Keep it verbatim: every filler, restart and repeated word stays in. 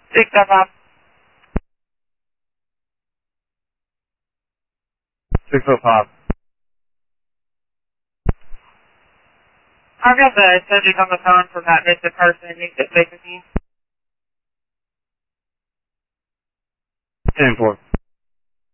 six oh five. six oh five. I've got the subject on the phone from that missing person. Needs to speak with you. ten four.